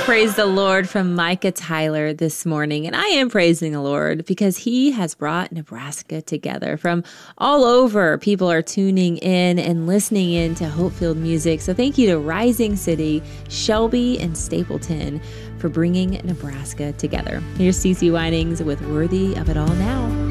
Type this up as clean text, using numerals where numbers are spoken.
Praise the Lord from Micah Tyler this morning. And I am praising the Lord because he has brought Nebraska together. From all over, people are tuning in and listening in to Hope-Filled Music. So thank you to Rising City, Shelby, and Stapleton for bringing Nebraska together. Here's CeCe Winings with Worthy of It All Now.